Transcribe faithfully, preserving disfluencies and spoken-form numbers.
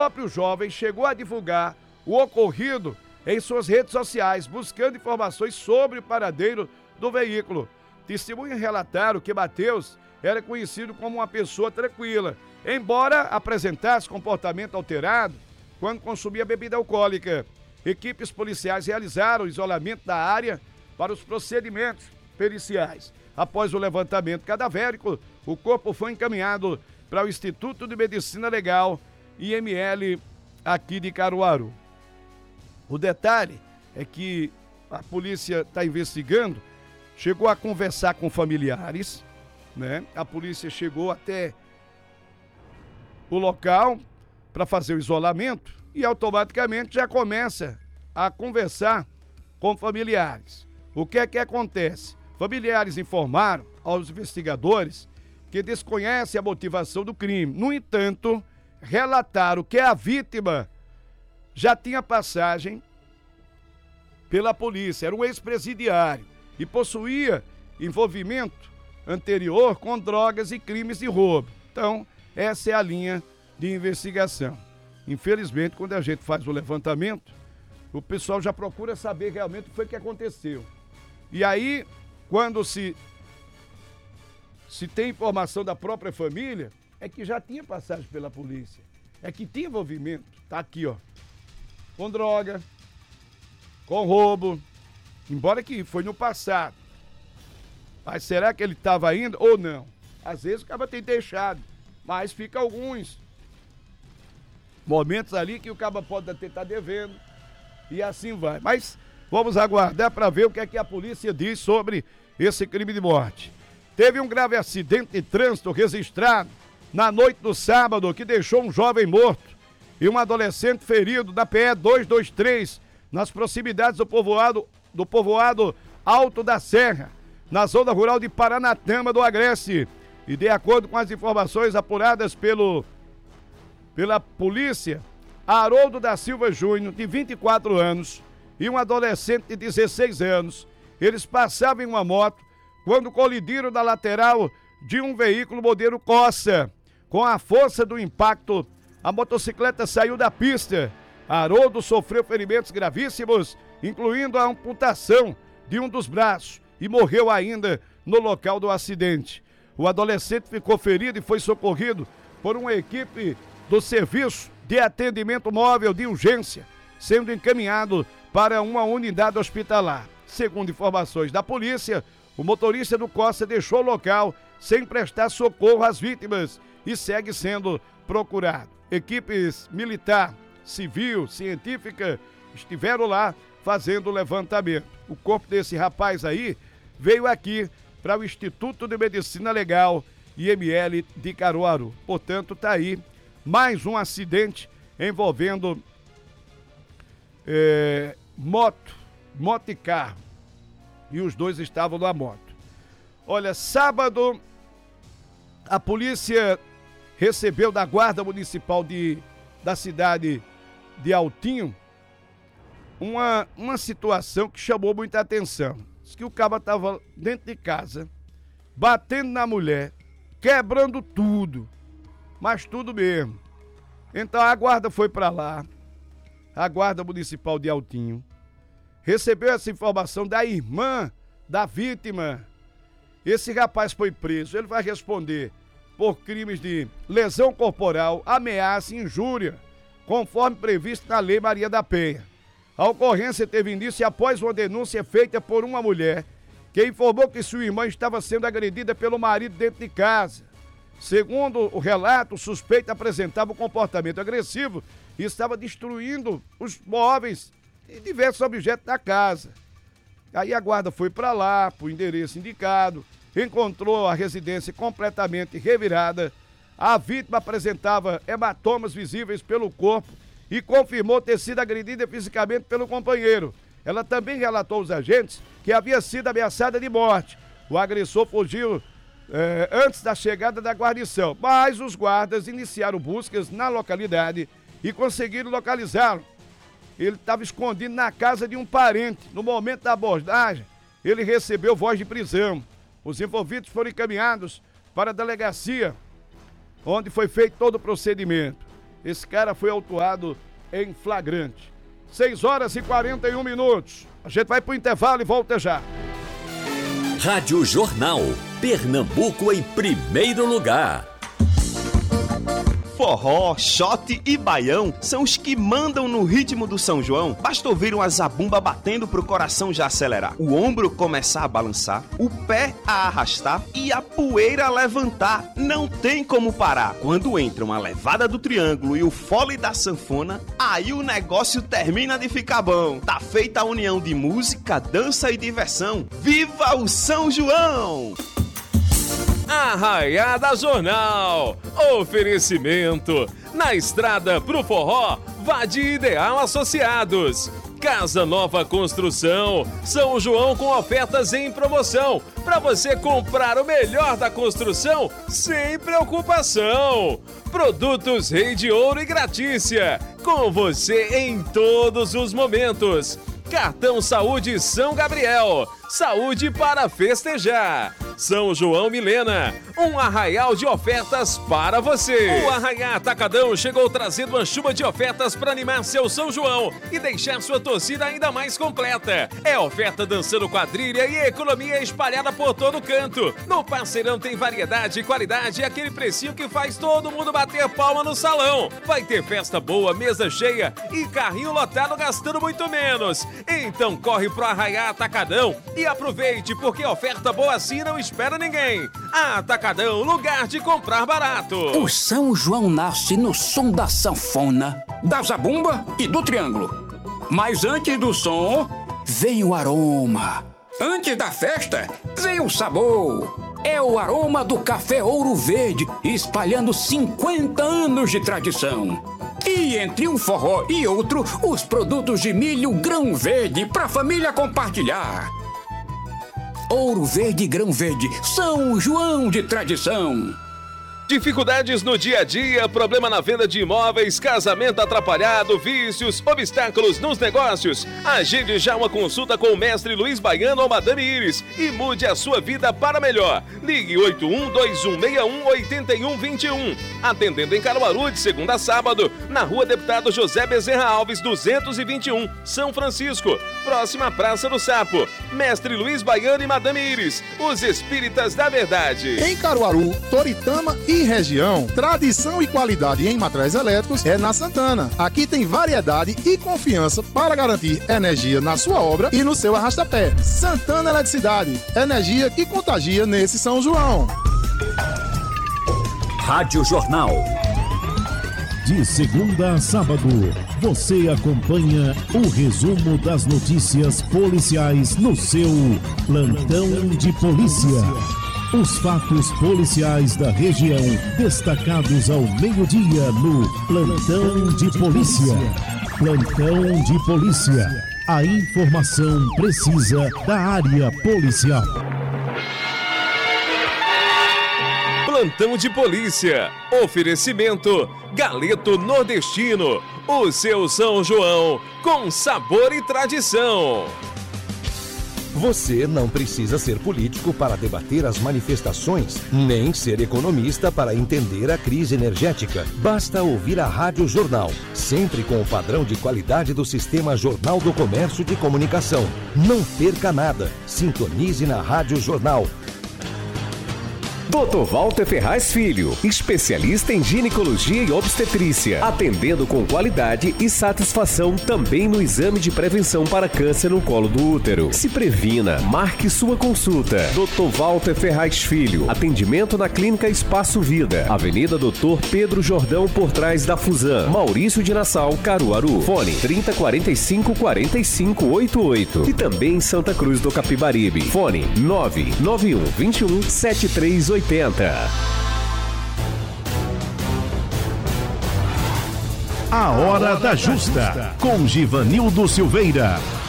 próprio jovem chegou a divulgar o ocorrido em suas redes sociais, buscando informações sobre o paradeiro do veículo. Testemunhas relataram que Mateus era conhecido como uma pessoa tranquila, embora apresentasse comportamento alterado quando consumia bebida alcoólica. Equipes policiais realizaram o isolamento da área para os procedimentos periciais. Após o levantamento cadavérico, o corpo foi encaminhado para o Instituto de Medicina Legal, I M L, aqui de Caruaru. O detalhe é que a polícia está investigando, chegou a conversar com familiares, né? A polícia chegou até o local para fazer o isolamento e automaticamente já começa a conversar com familiares. O que é que acontece? Familiares informaram aos investigadores que desconhecem a motivação do crime. No entanto, relataram que a vítima já tinha passagem pela polícia, era um ex-presidiário e possuía envolvimento anterior com drogas e crimes de roubo. Então, essa é a linha de investigação. Infelizmente, quando a gente faz o levantamento, o pessoal já procura saber realmente o que foi que aconteceu. E aí, quando se, se tem informação da própria família, é que já tinha passagem pela polícia. É que tinha envolvimento, tá aqui, ó, com droga, com roubo, embora que foi no passado. Mas será que ele estava ainda ou não? Às vezes o cara tem deixado, mas fica alguns momentos ali que o cara pode até estar devendo e assim vai. Mas vamos aguardar para ver o que é que a polícia diz sobre esse crime de morte. Teve um grave acidente de trânsito registrado na noite do sábado que deixou um jovem morto e um adolescente ferido na P E duzentos e vinte e três, nas proximidades do povoado, do povoado Alto da Serra, na zona rural de Paranatama do Agreste. E de acordo com as informações apuradas pelo, pela polícia, Haroldo da Silva Júnior, de vinte e quatro anos, e um adolescente de dezesseis anos, eles passavam em uma moto quando colidiram na lateral de um veículo modelo Corsa. Com a força do impacto, a motocicleta saiu da pista. Haroldo sofreu ferimentos gravíssimos, incluindo a amputação de um dos braços, e morreu ainda no local do acidente. O adolescente ficou ferido e foi socorrido por uma equipe do Serviço de Atendimento Móvel de Urgência, sendo encaminhado para uma unidade hospitalar. Segundo informações da polícia, o motorista do Corsa deixou o local sem prestar socorro às vítimas e segue sendo procurado. Equipes militar, civil, científica estiveram lá fazendo o levantamento. O corpo desse rapaz aí veio aqui para o Instituto de Medicina Legal, I M L, de Caruaru. Portanto, está aí mais um acidente envolvendo é, moto, moto e carro. E os dois estavam na moto. Olha, sábado, a polícia recebeu da Guarda Municipal de, da cidade de Altinho uma, uma situação que chamou muita atenção. Diz que o cara estava dentro de casa, batendo na mulher, quebrando tudo, mas tudo mesmo. Então a guarda foi para lá, a Guarda Municipal de Altinho, recebeu essa informação da irmã da vítima. Esse rapaz foi preso, ele vai responder por crimes de lesão corporal, ameaça e injúria, conforme previsto na Lei Maria da Penha. A ocorrência teve início após uma denúncia feita por uma mulher que informou que sua irmã estava sendo agredida pelo marido dentro de casa. Segundo o relato, o suspeito apresentava um comportamento agressivo e estava destruindo os móveis e diversos objetos da casa. Aí a guarda foi para lá, para o endereço indicado, encontrou a residência completamente revirada. A vítima apresentava hematomas visíveis pelo corpo e confirmou ter sido agredida fisicamente pelo companheiro. Ela também relatou aos agentes que havia sido ameaçada de morte. O agressor fugiu eh, antes da chegada da guarnição, mas os guardas iniciaram buscas na localidade e conseguiram localizá-lo. Ele estava escondido na casa de um parente. No momento da abordagem, ele recebeu voz de prisão. Os envolvidos foram encaminhados para a delegacia, onde foi feito todo o procedimento. Esse cara foi autuado em flagrante. seis horas e quarenta e um minutos. A gente vai pro intervalo e volta já. Rádio Jornal. Pernambuco em primeiro lugar. Forró, shot e baião são os que mandam no ritmo do São João. Basta ouvir uma zabumba batendo pro coração já acelerar, o ombro começar a balançar, o pé a arrastar e a poeira a levantar. Não tem como parar. Quando entra uma levada do triângulo e o fole da sanfona, aí o negócio termina de ficar bom. Tá feita a união de música, dança e diversão. Viva o São João! Arraiada Jornal. Oferecimento. Na estrada pro forró, vá de Ideal Associados. Casa Nova Construção. São João com ofertas em promoção. Para você comprar o melhor da construção sem preocupação. Produtos Rei de Ouro e Gratícia. Com você em todos os momentos. Cartão Saúde São Gabriel. Saúde para festejar. São João Milena, um arraial de ofertas para você. O Arraiá Atacadão chegou trazendo uma chuva de ofertas para animar seu São João e deixar sua torcida ainda mais completa. É oferta dançando quadrilha e economia espalhada por todo canto. No Parceirão tem variedade, qualidade e aquele precinho que faz todo mundo bater palma no salão. Vai ter festa boa, mesa cheia e carrinho lotado gastando muito menos. Então corre pro Arraiá Atacadão e aproveite, porque oferta boa assim não espera ninguém. Atacadão, lugar de comprar barato. O São João nasce no som da sanfona, da zabumba e do triângulo. Mas antes do som, vem o aroma. Antes da festa, vem o sabor. É o aroma do café Ouro Verde, espalhando cinquenta anos de tradição. E entre um forró e outro, os produtos de milho grão verde para a família compartilhar. Ouro Verde e Grão Verde, São João de tradição. Dificuldades no dia a dia, problema na venda de imóveis, casamento atrapalhado, vícios, obstáculos nos negócios. Agende já uma consulta com o mestre Luiz Baiano ou Madame Iris e mude a sua vida para melhor. Ligue oito um dois um seis um oito um dois um. Atendendo em Caruaru de segunda a sábado, na Rua Deputado José Bezerra Alves, duzentos e vinte e um, São Francisco, próxima à Praça do Sapo. Mestre Luiz Baiano e Madame Iris, os espíritas da verdade. Em Caruaru, Toritama e região, tradição e qualidade em materiais elétricos é na Santana. Aqui tem variedade e confiança para garantir energia na sua obra e no seu arrastapé. Santana Eletricidade, energia que contagia nesse São João. Rádio Jornal. De segunda a sábado, você acompanha o resumo das notícias policiais no seu Plantão de Polícia. Os fatos policiais da região destacados ao meio-dia no Plantão de Polícia. Plantão de Polícia. A informação precisa da área policial. Plantão de Polícia. Oferecimento Galeto Nordestino. O seu São João com sabor e tradição. Você não precisa ser político para debater as manifestações, nem ser economista para entender a crise energética. Basta ouvir a Rádio Jornal, sempre com o padrão de qualidade do Sistema Jornal do Comércio de Comunicação. Não perca nada. Sintonize na Rádio Jornal. doutor Walter Ferraz Filho, especialista em ginecologia e obstetrícia, atendendo com qualidade e satisfação também no exame de prevenção para câncer no colo do útero. Se previna, marque sua consulta. doutor Walter Ferraz Filho, atendimento na Clínica Espaço Vida, Avenida doutor Pedro Jordão, por trás da Fusan, Maurício de Nassau, Caruaru. Fone trinta, quarenta e cinco, quarenta e cinco, oitenta e oito. E também em Santa Cruz do Capibaribe. Fone nove nove um, vinte e um, setenta e três oitenta. A Hora da Justa, com Givanildo Silveira.